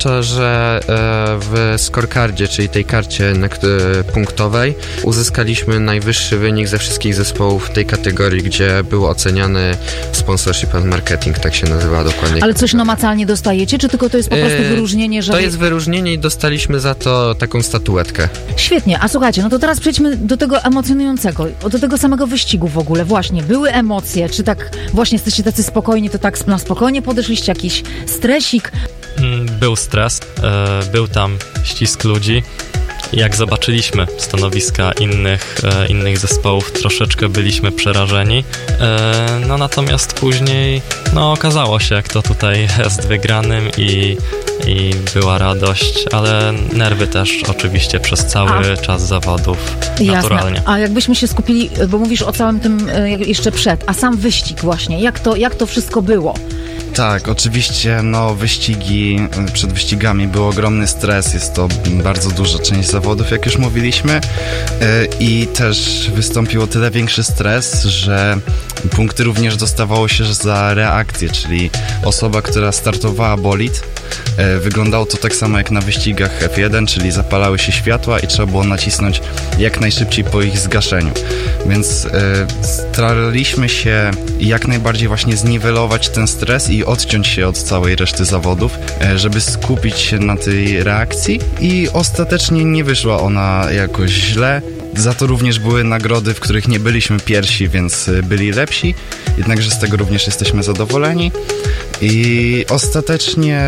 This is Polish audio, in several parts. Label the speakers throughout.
Speaker 1: że w scorecardzie, czyli tej karcie punktowej, uzyskaliśmy najwyższy wynik ze wszystkich zespołów w tej kategorii, gdzie był oceniany sponsorship and marketing, tak się nazywa dokładnie.
Speaker 2: Ale coś namacalnie dostajecie, czy tylko to jest po prostu wyróżnienie, że...
Speaker 1: To jest wyróżnienie i dostaliśmy za to taką statuetkę.
Speaker 2: Świetnie, a słuchajcie, no to teraz przejdźmy do tego emocjonującego, do tego samego wyścigu w ogóle. Właśnie, były emocje, czy tak właśnie jesteście tacy spokojni, to tak na spokojnie podeszliście, jakiś stresik?
Speaker 3: Był stres, był tam ścisk ludzi. Jak zobaczyliśmy stanowiska innych zespołów, troszeczkę byliśmy przerażeni. No natomiast później okazało się, kto tutaj jest wygranym i była radość, ale nerwy też oczywiście przez cały czas zawodów.
Speaker 2: Jasne.
Speaker 3: Naturalnie.
Speaker 2: A jakbyśmy się skupili, bo mówisz o całym tym jeszcze przed, a sam wyścig właśnie, jak to wszystko było?
Speaker 4: Tak, oczywiście, przed wyścigami był ogromny stres, jest to bardzo duża część zawodów, jak już mówiliśmy, i też wystąpił o tyle większy stres, że punkty również dostawało się za reakcję, czyli osoba, która startowała bolid, wyglądało to tak samo jak na wyścigach F1, czyli zapalały się światła i trzeba było nacisnąć jak najszybciej po ich zgaszeniu. Więc staraliśmy się jak najbardziej właśnie zniwelować ten stres i odciąć się od całej reszty zawodów, żeby skupić się na tej reakcji, i ostatecznie nie wyszła ona jakoś źle. Za to również były nagrody, w których nie byliśmy pierwsi, więc byli lepsi, jednakże z tego również jesteśmy zadowoleni. I ostatecznie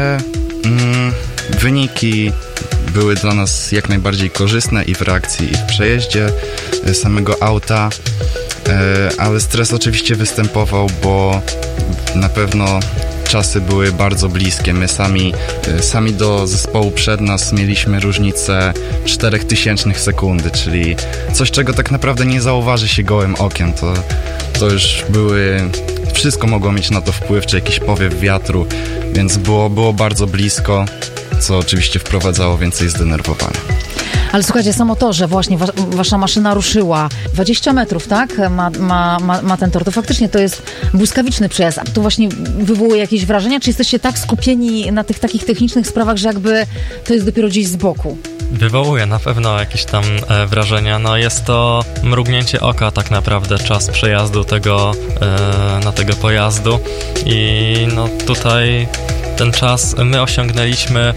Speaker 4: wyniki były dla nas jak najbardziej korzystne i w reakcji, i w przejeździe samego auta, ale stres oczywiście występował, bo na pewno czasy były bardzo bliskie. My sami do zespołu przed nas mieliśmy różnicę 0,004 sekundy, czyli coś, czego tak naprawdę nie zauważy się gołym okiem. To już wszystko mogło mieć na to wpływ, czy jakiś powiew wiatru, więc było bardzo blisko, co oczywiście wprowadzało więcej zdenerwowania.
Speaker 2: Ale słuchajcie, samo to, że właśnie wasza maszyna ruszyła 20 metrów, tak? Ma ten tor. To faktycznie to jest błyskawiczny przejazd. To właśnie wywołuje jakieś wrażenia? Czy jesteście tak skupieni na tych takich technicznych sprawach, że jakby to jest dopiero gdzieś z boku?
Speaker 3: Wywołuje na pewno jakieś tam wrażenia. Jest to mrugnięcie oka tak naprawdę, czas przejazdu tego pojazdu. I tutaj ten czas my osiągnęliśmy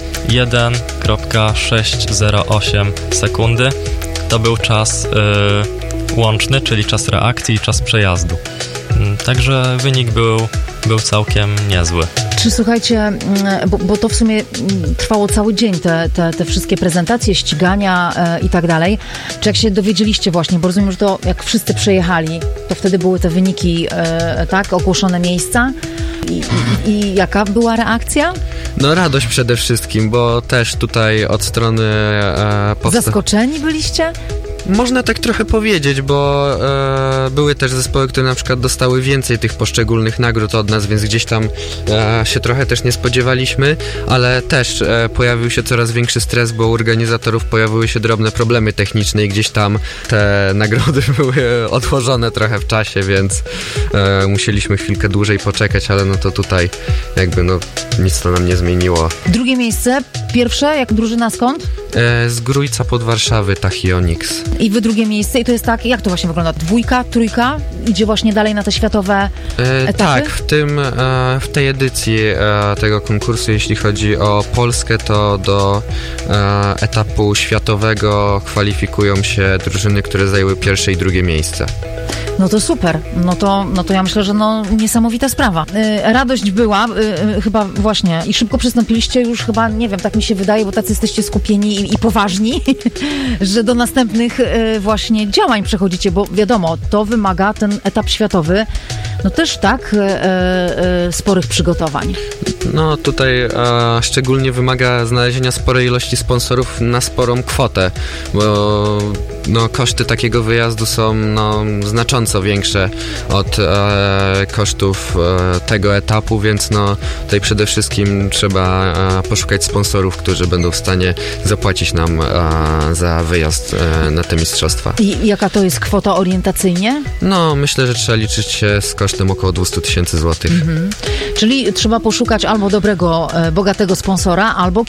Speaker 3: 1,608 sekundy. To był czas łączny, czyli czas reakcji i czas przejazdu. Także wynik był całkiem niezły.
Speaker 2: Czy słuchajcie, bo to w sumie trwało cały dzień, te wszystkie prezentacje, ścigania i tak dalej. Czy jak się dowiedzieliście właśnie, bo rozumiem, że to jak wszyscy przejechali, to wtedy były te wyniki, tak, ogłoszone miejsca? I jaka była reakcja?
Speaker 1: Radość przede wszystkim, bo też tutaj od strony...
Speaker 2: Zaskoczeni byliście?
Speaker 1: Można tak trochę powiedzieć, bo były też zespoły, które na przykład dostały więcej tych poszczególnych nagród od nas, więc gdzieś tam się trochę też nie spodziewaliśmy, ale też pojawił się coraz większy stres, bo u organizatorów pojawiły się drobne problemy techniczne i gdzieś tam te nagrody były odłożone trochę w czasie, więc musieliśmy chwilkę dłużej poczekać, ale to tutaj jakby nic to nam nie zmieniło.
Speaker 2: Drugie miejsce, pierwsze, jak drużyna skąd?
Speaker 1: Z Grójca pod Warszawy, Tachionix.
Speaker 2: I wy drugie miejsce, i to jest tak, jak to właśnie wygląda? 2, 3 idzie właśnie dalej na te światowe etapy?
Speaker 1: Tak, w tej edycji tego konkursu, jeśli chodzi o Polskę, to do etapu światowego kwalifikują się drużyny, które zajęły pierwsze i drugie miejsce.
Speaker 2: No to super. No to ja myślę, że niesamowita sprawa. Radość była chyba właśnie i szybko przystąpiliście już chyba, nie wiem, tak mi się wydaje, bo tacy jesteście skupieni i poważni, że do następnych właśnie działań przechodzicie, bo wiadomo, to wymaga ten etap światowy, też tak sporych przygotowań.
Speaker 1: Tutaj szczególnie wymaga znalezienia sporej ilości sponsorów na sporą kwotę, bo koszty takiego wyjazdu są znacząco większe od kosztów tego etapu, więc tutaj przede wszystkim trzeba poszukać sponsorów, którzy będą w stanie zapłacić nam za wyjazd na te mistrzostwa.
Speaker 2: I jaka to jest kwota orientacyjnie?
Speaker 1: Myślę, że trzeba liczyć się z kosztem około 200 000 złotych.
Speaker 2: Czyli trzeba poszukać albo dobrego, bogatego sponsora, albo